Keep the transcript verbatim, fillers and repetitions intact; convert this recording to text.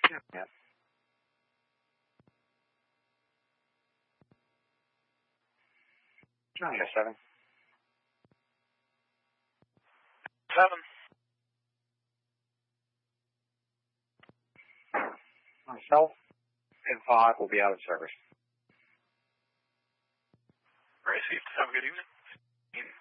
Yeah. Yes, seven. Seven. Myself and five will be out of service. Received. Have a good evening.